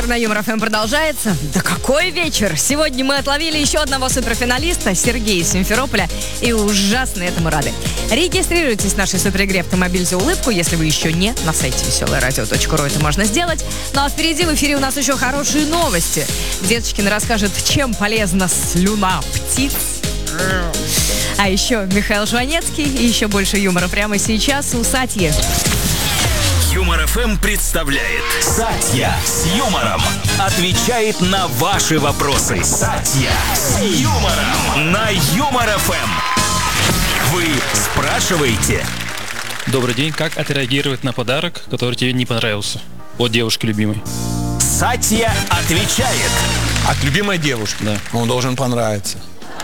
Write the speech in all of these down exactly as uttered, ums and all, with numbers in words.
вечер на Юмор ФМ продолжается. Да какой вечер? Сегодня мы отловили еще одного суперфиналиста, Сергея из Симферополя, и ужасно этому рады. Регистрируйтесь в нашей суперигре «Автомобиль за улыбку», если вы еще не на сайте веселое радио точка ру, это можно сделать. Ну а впереди в эфире у нас еще хорошие новости. Деточкин расскажет, чем полезна слюна птиц. А еще Михаил Жванецкий и еще больше юмора прямо сейчас у Сатьи. Юмор ФМ представляет Сатья с юмором. Отвечает на ваши вопросы. Сатья с юмором на Юмор ФМ. Вы спрашиваете. Добрый день. Как отреагировать на подарок, который тебе не понравился? От девушки любимой. Сатья отвечает. От любимой девушки? Да. Он должен понравиться.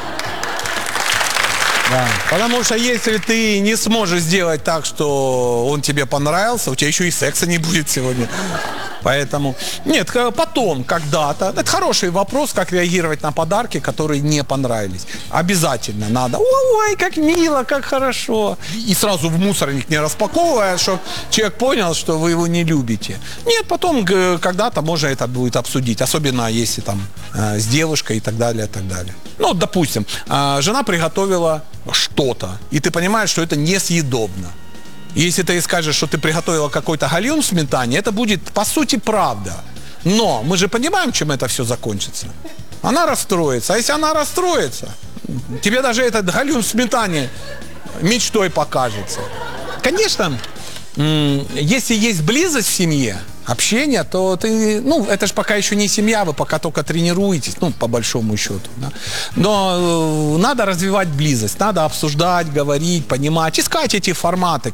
Да. Потому что если ты не сможешь сделать так, что он тебе понравился, у тебя еще и секса не будет сегодня. Поэтому, нет, потом, когда-то. Это хороший вопрос, как реагировать на подарки, которые не понравились. Обязательно надо. Ой, как мило, как хорошо. И сразу в мусорник не распаковывая, чтобы человек понял, что вы его не любите. Нет, потом когда-то можно это будет обсудить. Особенно если там с девушкой и так далее, и так далее. Ну, допустим, жена приготовила что-то, и ты понимаешь, что это несъедобно. Если ты скажешь, что ты приготовила какой-то гальюн в сметане, это будет, по сути, правда. Но мы же понимаем, чем это все закончится. Она расстроится. А если она расстроится, тебе даже этот гальюн в сметане мечтой покажется. Конечно, если есть близость в семье, общение, то ты, ну, это же пока еще не семья, вы пока только тренируетесь, ну, по большому счету, да? Но э, надо развивать близость, надо обсуждать, говорить, понимать, искать эти форматы.